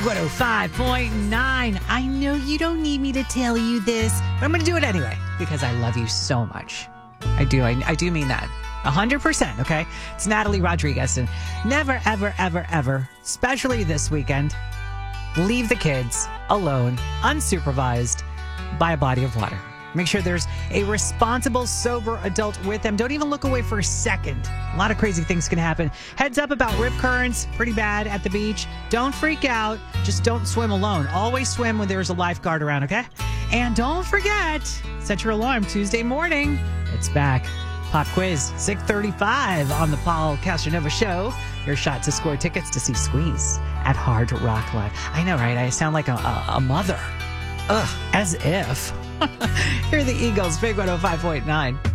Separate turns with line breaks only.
105.9. I know you don't need me to tell you this, but I'm going to do it anyway because I love you so much. I do mean that. 100%, okay? It's Natalie Rodriguez, and never, ever, ever, ever, especially this weekend, leave the kids alone, unsupervised, by a body of water. Make sure there's a responsible, sober adult with them. Don't even look away for a second. A lot of crazy things can happen. Heads up about rip currents, pretty bad at the beach. Don't freak out. Just don't swim alone. Always swim when there's a lifeguard around, okay? And don't forget, set your alarm Tuesday morning. It's back. Pop quiz, 6:35 on the Paul Castronova Show. Your shot to score tickets to see Squeeze at Hard Rock Live. I know, right? I sound like a mother. Ugh, as if. Here are the Eagles, Big 105.9.